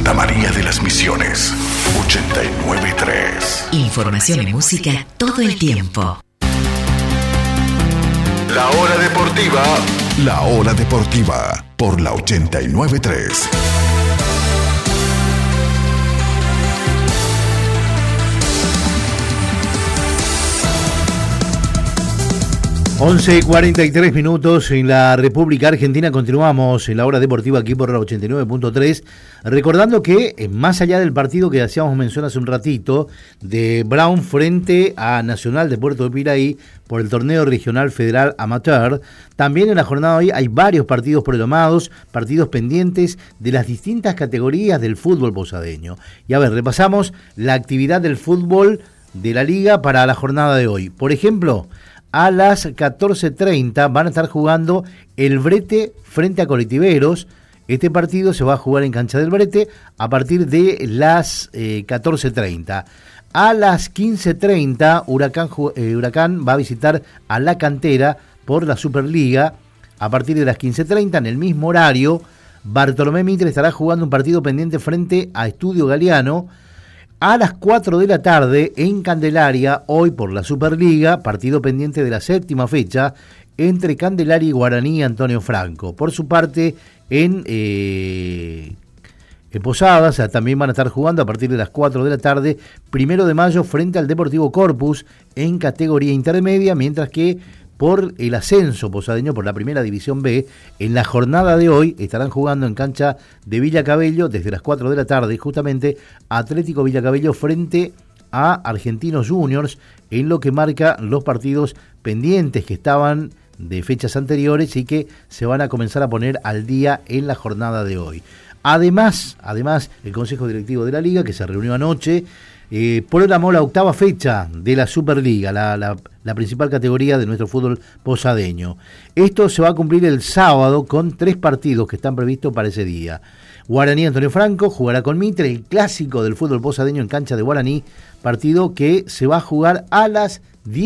Santa María de las Misiones, 89.3. Información y música todo el tiempo. La hora deportiva. La hora deportiva por la 89.3. 11:43 en la República Argentina. Continuamos en la hora deportiva aquí por la 89.3. Recordando que más allá del partido que hacíamos mención hace un ratito de Brown frente a Nacional de Puerto de Piraí por el torneo regional federal amateur, también en la jornada de hoy hay varios partidos programados, partidos pendientes de las distintas categorías del fútbol posadeño. Y a ver, repasamos la actividad del fútbol de la liga para la jornada de hoy. Por ejemplo, a las 14:30 van a estar jugando el Brete frente a Colectiveros. Este partido se va a jugar en Cancha del Brete a partir de las 14:30. A las 15:30 Huracán va a visitar a La Cantera por la Superliga. A partir de las 15:30, en el mismo horario, Bartolomé Mitre estará jugando un partido pendiente frente a Estudio Galeano. A las 4 de la tarde, en Candelaria, hoy por la Superliga, partido pendiente de la séptima fecha, entre Candelaria y Guaraní Antonio Franco. Por su parte, en Posadas, también van a estar jugando a partir de las 4 de la tarde, 1 de mayo, frente al Deportivo Corpus, en categoría intermedia, mientras que por el ascenso posadeño por la primera división B, en la jornada de hoy estarán jugando en cancha de Villa Cabello desde las 4 de la tarde, justamente Atlético Villa Cabello frente a Argentinos Juniors, en lo que marca los partidos pendientes que estaban de fechas anteriores y que se van a comenzar a poner al día en la jornada de hoy. Además, el Consejo Directivo de la Liga, que se reunió anoche, programó la octava fecha de la Superliga, la principal categoría de nuestro fútbol posadeño. Esto se va a cumplir el sábado con 3 partidos que están previstos para ese día. Guaraní Antonio Franco jugará con Mitre, el clásico del fútbol posadeño en cancha de Guaraní, partido que se va a jugar a las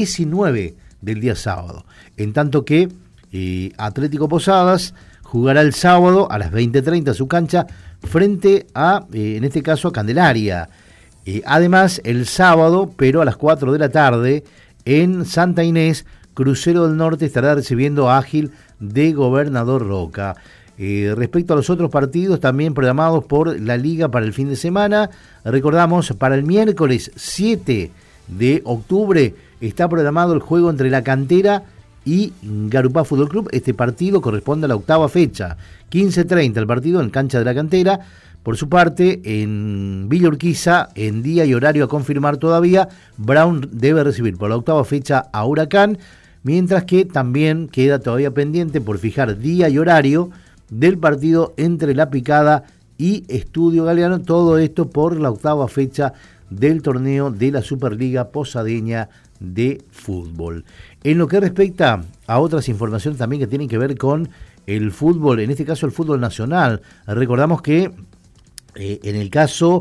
19 del día sábado. En tanto que Atlético Posadas jugará el sábado a las 20:30 su cancha frente a, en este caso, a Candelaria. Además, el sábado, pero a las 4 de la tarde, en Santa Inés, Crucero del Norte estará recibiendo a Ágil de Gobernador Roca. Respecto a los otros partidos también programados por la Liga para el fin de semana, recordamos, para el miércoles 7 de octubre está programado el juego entre La Cantera y Garupá Fútbol Club. Este partido corresponde a la octava fecha. 15:30 el partido en cancha de La Cantera. Por su parte, en Villa Urquiza, en día y horario a confirmar todavía, Brown debe recibir por la octava fecha a Huracán, mientras que también queda todavía pendiente por fijar día y horario del partido entre La Picada y Estudio Galeano, todo esto por la octava fecha del torneo de la Superliga Posadeña de Fútbol. En lo que respecta a otras informaciones también que tienen que ver con el fútbol, en este caso el fútbol nacional, recordamos que en el caso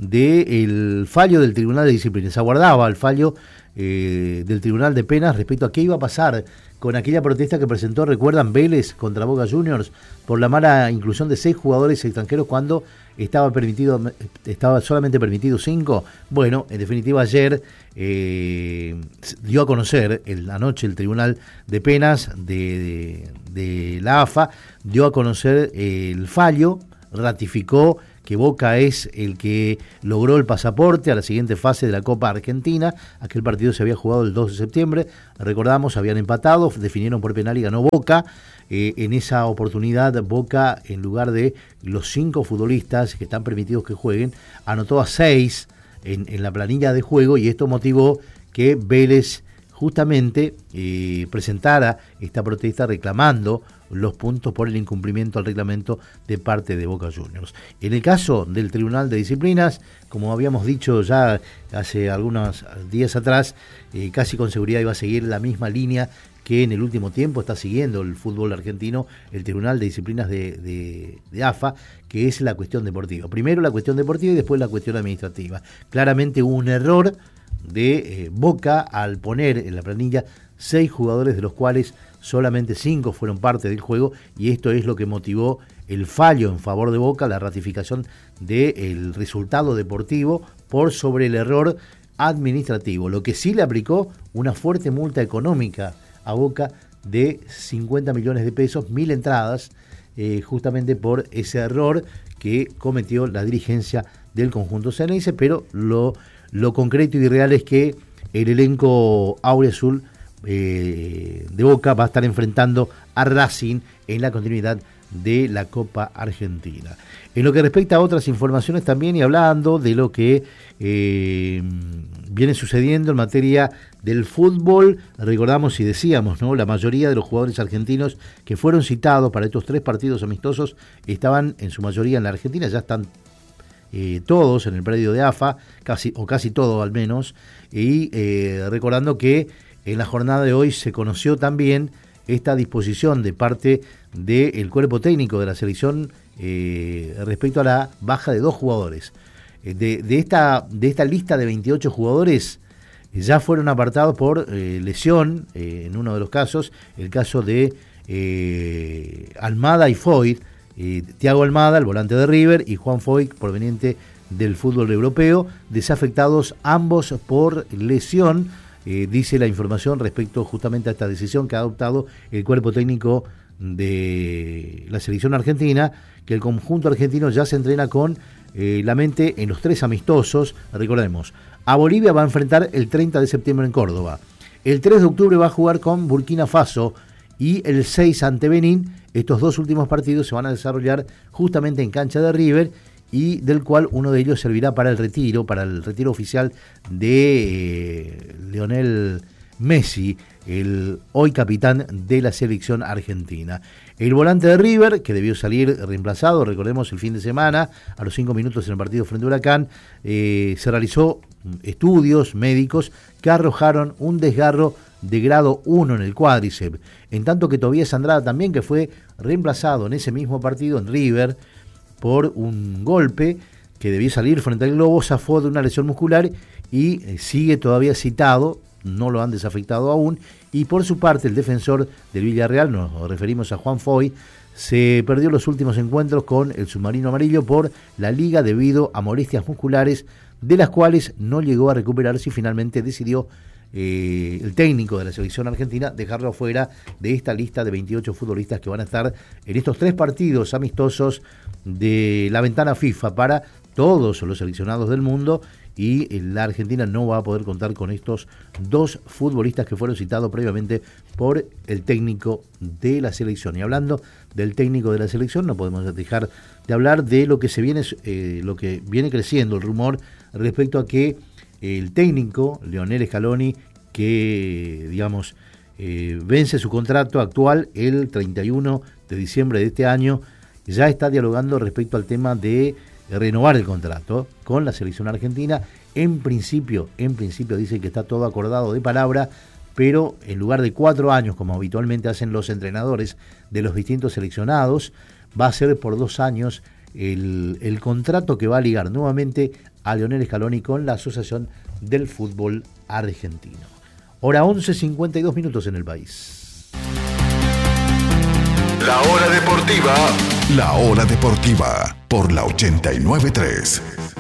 del fallo del Tribunal de Disciplina, se aguardaba el fallo del Tribunal de Penas respecto a qué iba a pasar con aquella protesta que presentó, recuerdan, Vélez contra Boca Juniors por la mala inclusión de 6 jugadores extranjeros cuando estaba solamente permitido 5. Bueno, en definitiva ayer dio a conocer anoche el Tribunal de Penas de la AFA, dio a conocer el fallo, ratificó que Boca es el que logró el pasaporte a la siguiente fase de la Copa Argentina. Aquel partido se había jugado el 2 de septiembre, recordamos, habían empatado, definieron por penal y ganó Boca. En esa oportunidad Boca, en lugar de los 5 futbolistas que están permitidos que jueguen, anotó a 6 en la planilla de juego, y esto motivó que Vélez justamente presentara esta protesta reclamando los puntos por el incumplimiento al reglamento de parte de Boca Juniors. En el caso del Tribunal de Disciplinas, como habíamos dicho ya hace algunos días atrás, casi con seguridad iba a seguir la misma línea que en el último tiempo está siguiendo el fútbol argentino, el Tribunal de Disciplinas de AFA, que es la cuestión deportiva. Primero la cuestión deportiva y después la cuestión administrativa. Claramente hubo un error de Boca al poner en la planilla 6 jugadores, de los cuales solamente 5 fueron parte del juego, y esto es lo que motivó el fallo en favor de Boca, la ratificación del resultado deportivo por sobre el error administrativo, lo que sí le aplicó una fuerte multa económica a Boca de 50 millones de pesos, 1.000 entradas, justamente por ese error que cometió la dirigencia del conjunto ceneice, pero lo concreto y real es que el elenco auriazul de Boca va a estar enfrentando a Racing en la continuidad de la Copa Argentina. En lo que respecta a otras informaciones también, y hablando de lo que viene sucediendo en materia del fútbol, recordamos y decíamos, ¿no? La mayoría de los jugadores argentinos que fueron citados para estos 3 partidos amistosos estaban en su mayoría en la Argentina, ya están todos en el predio de AFA, casi todo al menos, y recordando que en la jornada de hoy se conoció también esta disposición de parte del cuerpo técnico de la selección respecto a la baja de 2 jugadores. De esta lista de 28 jugadores ya fueron apartados por lesión, en uno de los casos, el caso de Almada y Foyt, Thiago Almada, el volante de River, y Juan Foyt, proveniente del fútbol europeo, desafectados ambos por lesión. Dice la información respecto justamente a esta decisión que ha adoptado el cuerpo técnico de la selección argentina, que el conjunto argentino ya se entrena con la mente en los 3 amistosos. Recordemos, a Bolivia va a enfrentar el 30 de septiembre en Córdoba, el 3 de octubre va a jugar con Burkina Faso y el 6 ante Benín. Estos 2 últimos partidos se van a desarrollar justamente en cancha de River, y del cual uno de ellos servirá para el retiro oficial de Lionel Messi, el hoy capitán de la selección argentina. El volante de River, que debió salir reemplazado, recordemos, el fin de semana, a los 5 minutos en el partido frente a Huracán, se realizó estudios médicos que arrojaron un desgarro de grado 1 en el cuádriceps, en tanto que Tobías Andrada también, que fue reemplazado en ese mismo partido en River por un golpe que debió salir frente al Globo, zafó de una lesión muscular y sigue todavía citado, no lo han desafectado aún. Y por su parte, el defensor del Villarreal, nos referimos a Juan Foyt, se perdió los últimos encuentros con el submarino amarillo por la liga debido a molestias musculares, de las cuales no llegó a recuperarse, y finalmente decidió el técnico de la selección argentina dejarlo afuera de esta lista de 28 futbolistas que van a estar en estos 3 partidos amistosos de la ventana FIFA para todos los seleccionados del mundo, y la Argentina no va a poder contar con estos 2 futbolistas que fueron citados previamente por el técnico de la selección. Y hablando del técnico de la selección, no podemos dejar de hablar de lo que lo que viene creciendo, el rumor respecto a que el técnico Lionel Scaloni, que vence su contrato actual el 31 de diciembre de este año, ya está dialogando respecto al tema de renovar el contrato con la selección argentina. En principio dice que está todo acordado de palabra, pero en lugar de 4 años, como habitualmente hacen los entrenadores de los distintos seleccionados, va a ser por 2 años el contrato que va a ligar nuevamente a Lionel Scaloni con la Asociación del Fútbol Argentino. Hora 11:52 en el país. La hora deportiva por la 89.3.